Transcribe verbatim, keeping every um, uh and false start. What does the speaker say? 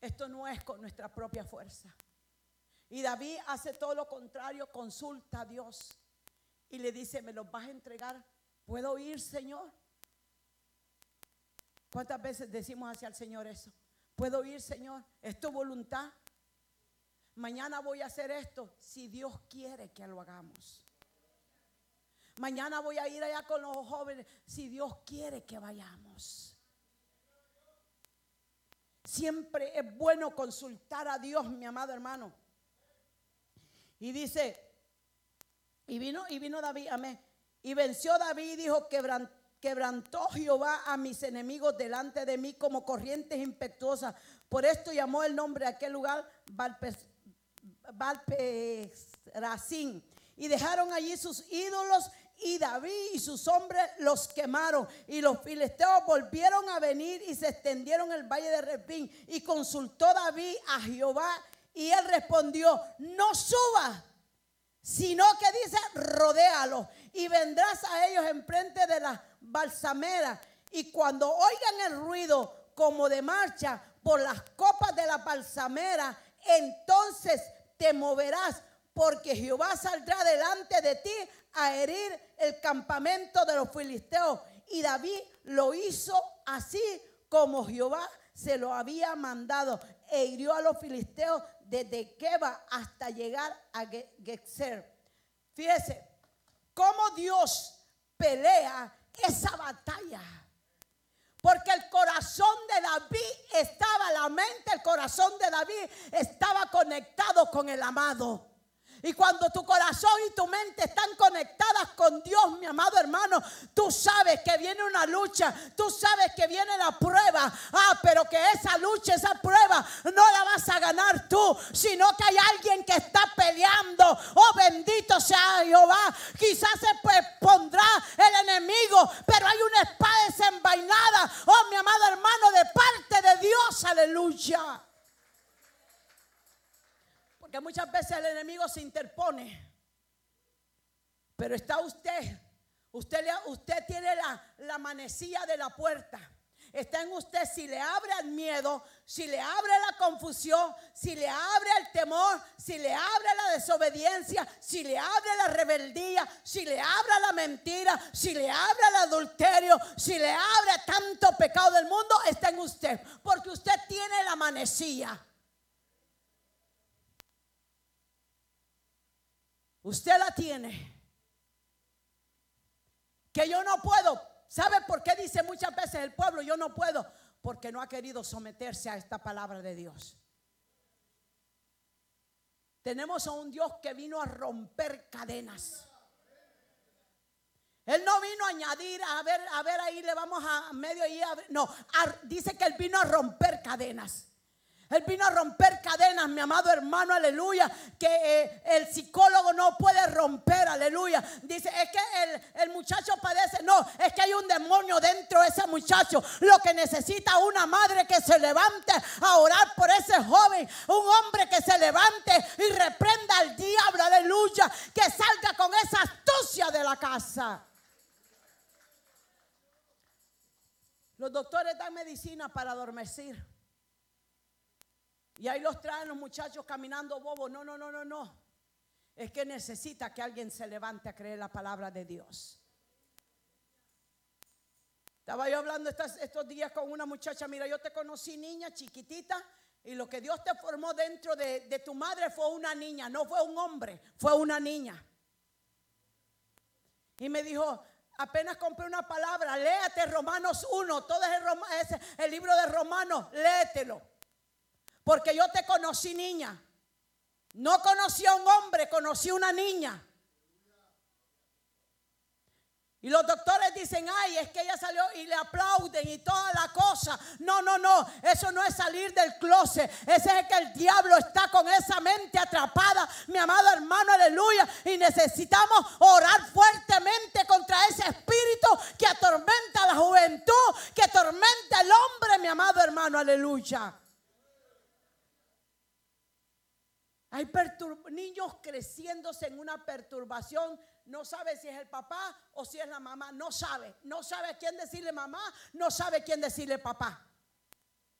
esto no es con nuestra propia fuerza. Y David hace todo lo contrario, consulta a Dios y le dice, ¿me los vas a entregar? ¿Puedo ir, Señor? ¿Cuántas veces decimos hacia el Señor eso? ¿Puedo ir, Señor? ¿Es tu voluntad? Mañana voy a hacer esto si Dios quiere que lo hagamos. Mañana voy a ir allá con los jóvenes si Dios quiere que vayamos. Siempre es bueno consultar a Dios, mi amado hermano. Y dice, y vino, y vino David, amén. Y venció David y dijo, quebrantó, quebrantó Jehová a mis enemigos delante de mí como corrientes impetuosas. Por esto llamó el nombre de aquel lugar Baal-Perazim. Y dejaron allí sus ídolos, y David y sus hombres los quemaron. Y los filisteos volvieron a venir y se extendieron en el valle de Refín. Y consultó David a Jehová, y él respondió, no subas, sino que dice, rodéalo, y vendrás a ellos enfrente de las balsameras. Y cuando oigan el ruido como de marcha por las copas de la balsamera, entonces te moverás, porque Jehová saldrá delante de ti a herir el campamento de los filisteos. Y David lo hizo así como Jehová se lo había mandado, e hirió a los filisteos desde Geba hasta llegar a Gezer. Fíjese cómo Dios pelea esa batalla. Porque el corazón de David estaba, la mente, el corazón de David estaba conectado con el amado. Y cuando tu corazón y tu mente están conectadas con Dios, mi amado hermano, tú sabes que viene una lucha, tú sabes que viene la prueba. Ah, pero que esa lucha, esa prueba, no la vas a ganar tú, sino que hay alguien que está peleando. Oh, bendito sea Jehová. Quizás se pues pondrá el enemigo, pero hay una espada desenvainada, oh, mi amado hermano, de parte de Dios. Aleluya. Porque muchas veces el enemigo se interpone. Pero está usted. Usted, le, usted tiene la, la manecilla de la puerta. Está en usted si le abre el miedo, si le abre la confusión, si le abre el temor, si le abre la desobediencia, si le abre la rebeldía, si le abre la mentira, si le abre el adulterio, si le abre tanto pecado del mundo, está en usted. Porque usted tiene la manecilla. Usted la tiene. Que yo no puedo. ¿Sabe por qué dice muchas veces el pueblo yo no puedo? Porque no ha querido someterse a esta palabra de Dios. Tenemos a un Dios que vino a romper cadenas. Él no vino a añadir, a ver, a ver ahí le vamos a medio ahí. A ver, no, a, dice que Él vino a romper cadenas. Él vino a romper cadenas, mi amado hermano, aleluya, que eh, el psicólogo no puede romper, aleluya. Dice, es que el, el muchacho padece, no, es que hay un demonio dentro de ese muchacho. Lo que necesita una madre que se levante a orar por ese joven, un hombre que se levante y reprenda al diablo, aleluya, que salga con esa astucia de la casa. Los doctores dan medicina para adormecer. Y ahí los traen los muchachos caminando bobos. No, no, no, no, no. Es que necesita que alguien se levante a creer la palabra de Dios. Estaba yo hablando estos, estos días con una muchacha. Mira, yo te conocí niña, chiquitita. Y lo que Dios te formó dentro de, de tu madre fue una niña. No fue un hombre, fue una niña. Y me dijo, apenas compré una palabra. Léate Romanos uno. Todo es el, Roma, es el libro de Romanos. Léetelo. Porque yo te conocí niña. No conocí a un hombre, conocí a una niña. Y los doctores dicen, ay, es que ella salió y le aplauden y toda la cosa. No, no, no, eso no es salir del closet. Ese es que el diablo está con esa mente atrapada, mi amado hermano, aleluya. Y necesitamos orar fuertemente contra ese espíritu que atormenta a la juventud, que atormenta al hombre, mi amado hermano, aleluya. Hay perturb- niños creciéndose en una perturbación. No sabe si es el papá o si es la mamá. No sabe. No sabe a quién decirle mamá. No sabe a quién decirle papá.